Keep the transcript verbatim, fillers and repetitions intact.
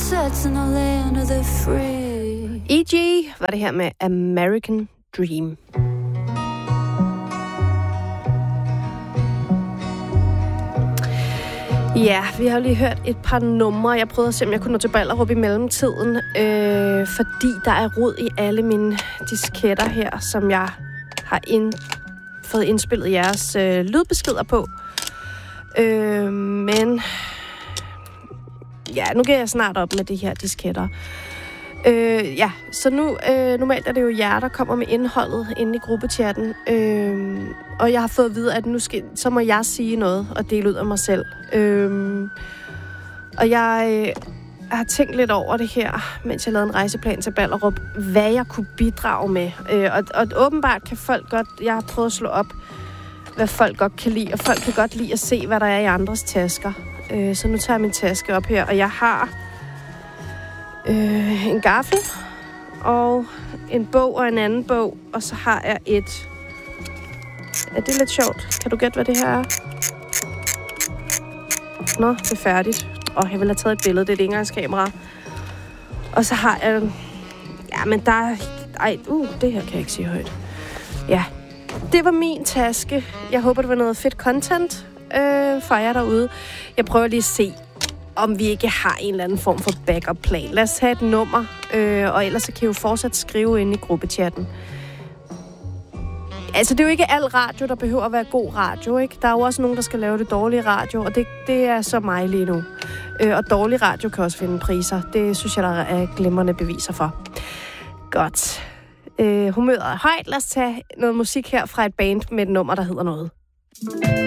sunsets in the land of the free. E G var det her med American Dream. Ja, vi har lige hørt et par numre. Jeg prøvede at se, om jeg kunne nå til Ballerup i mellemtiden, øh, fordi der er rod i alle mine disketter her, som jeg har ind, fået indspillet jeres øh, lydbeskeder på. Øh, men ja, nu går jeg snart op med de her disketter. Øh, ja, så nu, øh, normalt er det jo jer, der kommer med indholdet inde i gruppechatten. Øh, og jeg har fået at vide, at nu skal, så må jeg sige noget og dele ud af mig selv. Øh, og jeg øh, har tænkt lidt over det her, mens jeg lavede en rejseplan til Ballerup, hvad jeg kunne bidrage med. Øh, og, og åbenbart kan folk godt, jeg har prøvet at slå op, hvad folk godt kan lide, og folk kan godt lide at se, hvad der er i andres tasker. Øh, så nu tager jeg min taske op her, og jeg har Øh, en gaffel og en bog og en anden bog, og så har jeg et... Ja, det er lidt sjovt. Kan du gætte, hvad det her er? Nå, det er færdigt. Åh, jeg vil have taget et billede. Det er et engangskamera. Og så har jeg... Ja, men der er... Ej, uh, det her kan jeg ikke sige højt. Ja, det var min taske. Jeg håber, det var noget fedt content øh, for jer derude. Jeg prøver lige at se, om vi ikke har en eller anden form for backup-plan. Lad os tage et nummer, øh, og ellers så kan I jo fortsat skrive ind i gruppechatten. Altså, det er jo ikke al radio, der behøver at være god radio, ikke? Der er jo også nogen, der skal lave det dårlige radio, og det, det er så mig lige nu. Øh, og dårlig radio kan også finde priser. Det synes jeg, der er glimrende beviser for. Godt. Øh, humøret er højt. Lad os tage noget musik her fra et band med et nummer, der hedder noget.